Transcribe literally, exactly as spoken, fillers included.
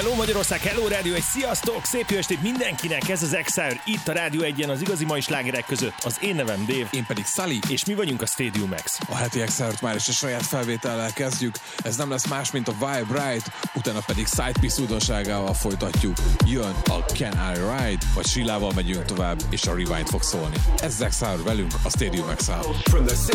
Hello Magyarország, hello Rádió egy, sziasztok! Szép jó estét mindenkinek, ez az Exile, itt a Rádió egyen az igazi mai slágerek között. Az én nevem Dave. Én pedig Sully. És mi vagyunk a Stadium Max. A heti Exile-t már is a saját felvétellel kezdjük. Ez nem lesz más, mint a Vibe Ride, utána pedig Sidepiece újdonságával folytatjuk. Jön a Can I Ride, vagy Shilával megyünk tovább, és a Rewind fog szólni. Ez az Exile velünk, a Stadium Exile.